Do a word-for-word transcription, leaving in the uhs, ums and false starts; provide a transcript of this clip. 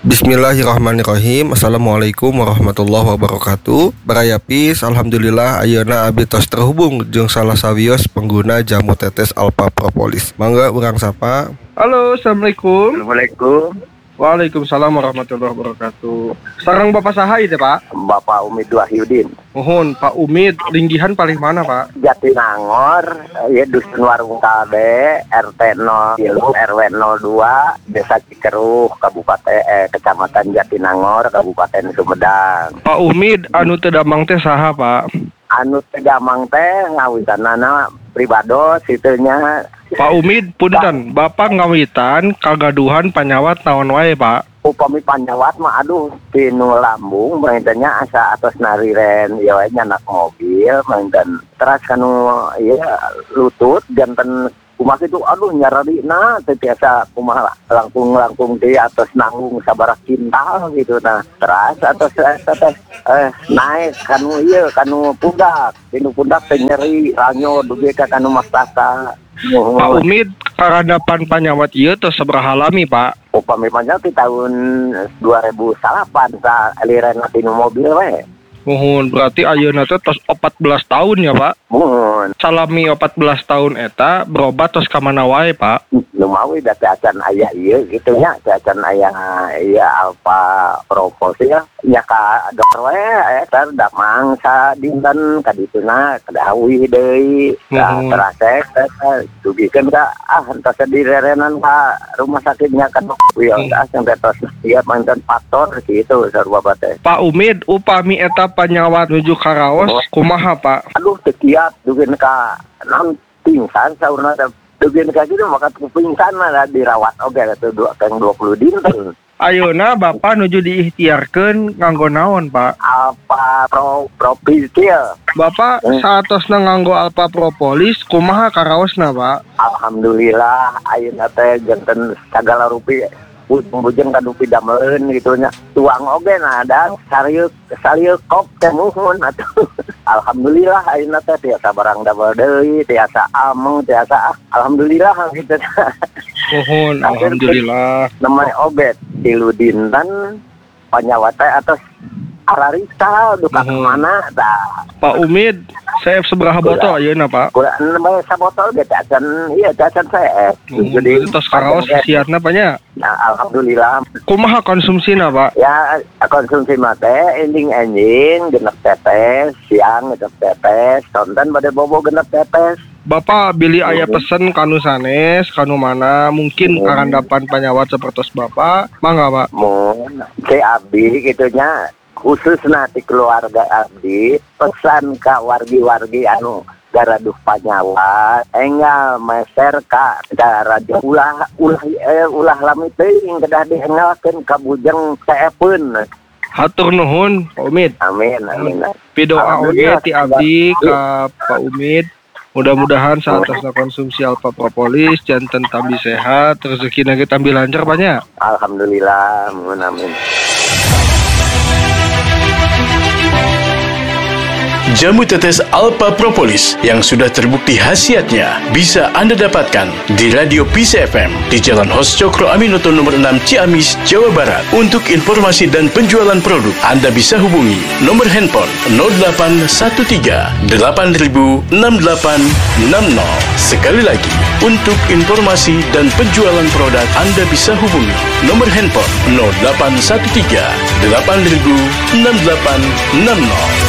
Bismillahirrahmanirrahim. Assalamualaikum warahmatullahi wabarakatuh. Barayapis, alhamdulillah ayeuna abdi tos terhubung jeung salah sawios pengguna jamu tetes Alpha Propolis. Mangga urang sapa. Halo, assalamualaikum. Assalamualaikum. Waalaikumsalam warahmatullahi wabarakatuh. Sareng Bapak saha ieu, Pak? Bapak Umid Wahyudin. Mohon Pak Umid, linggihan paling mana, Pak? Jatinangor, ya Dusun Warung Kalbe, R T nol tiga, R W nol dua, Desa Cikeruh, Kabupaten eh, Kecamatan Jatinangor, Kabupaten Sumedang. Pak Umid, anu teu damang teh saha, Pak? Anu teu damang teh ngawitanana pribados itunya. Pak Umid, punten, Bapak ngawitan kagaduhan panyawat naon wae, Pak? Upami panyawat mah aduh tinu lambung maintannya asa atas nariren ya we nyanak mobil maintan teras kanu ieu lutut janten kumaha itu aduh nyararina teh biasa kumaha langkung-langkung di atas nanggung sabarak kintal gitu nah teras atas atas eh naik kanu ieu kanu pundak tinu pundak teh nyeri ranyo duge ka kanu mastaka. Oh. Pak Umid, karadapan panyawat ieu tos sabaraha lami, Pak? Upami panyawat di tahun dua ribu delapan sa aliran tinu mobil we. Mohon, berarti ayeuna teh tos empat belas tahun ya, Pak? Mohon. Salami empat belas tahun eta berobat tos ka mana wae, Pak? Lumawi da teh acan aya ieu kitu nya, teh acan aya ieu Alpha Propolis ya. Nya ka dokter we eta damang sa dinten ka dituna kadawi deui. Ka terasek eta dugikeun ka ah entos direrenan ka rumah sakitnya kan ya asal tos ieu manten faktor kitu sarua teh. Pak Umid, upami eta panyawat nuju karaos oh. Kumaha, Pak? Aduh teu kiat dugeun ka naon pingsan saurna dugeun ka kitu maka pingsan mah dirawat oge atuh dua kang dua puluh dinten. Ayeuna Bapak nuju diikhtiarkeun nganggo naon, Pak? Alpha Pro Propolis. Bapak hmm. saatosna nganggo Alpha Propolis kumaha karaosna, Pak? Alhamdulillah ayeuna teh janten sagala rupiah bujeng kanu pidameleun gitu nya tuang oge nah dan sarieu sarieu kop teh muhun atuh. Alhamdulillah ayeuna teh tiasa barang double deui tiasa ameng tiasa ah alhamdulillah gitu. Mohon alhamdulillah. Namanya obat tilu dinten panyawat teh atas ararisa duka uh-huh. Mana tah. Pak Umid, saya seberapa botol ayeuna, Pak? Kula nembe sabotol ge teh acan ieu teh acan saya. Jadi tos karaos siatna apa nya? Nah, alhamdulillah. Kumaha konsumsina, Pak? Ya, konsumsi mah teh ending-ending genep tetes, siang genep tetes, tonton bade bobo genep tetes. Bapak bili aya pesen kanu sanes, kanu mana mungkin hmm. karandapan panyawat sapertos Bapak, mangga, Pak? Mun, ke abdi kitu nya khusus nanti keluarga abdi pesan ka wargi-wargi anu garaduh panyawat enggal meser ka radio ulah ulah eh, ulah lami teuing kedah diengalkeun ka bujeng teepeun. Hatur nuhun Pak Umid. Amin amin. Pidoa oge ti abdi ka Pak Umid. Mudah-mudahan saat asna konsumsi Alpha Propolis janten tambi sehat, rezekina ge tambi lancar banyak. Alhamdulillah, amin. Jamu tetes Alpha Propolis yang sudah terbukti khasiatnya bisa Anda dapatkan di Radio Peace F M di Jalan Hos Cokro Aminoto nomor enam Ciamis, Jawa Barat. Untuk informasi dan penjualan produk, Anda bisa hubungi nomor handphone nol delapan satu tiga delapan nol enam delapan enam nol. Sekali lagi, untuk informasi dan penjualan produk, Anda bisa hubungi nomor handphone nol delapan satu tiga delapan nol enam delapan enam nol.